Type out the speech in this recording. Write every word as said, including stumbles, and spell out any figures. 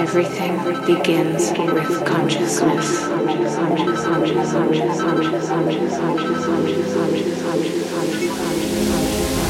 Everything begins with consciousness. Conscious, conscious, conscious, conscious, conscious, conscious, conscious, conscious, conscious, conscious, conscious.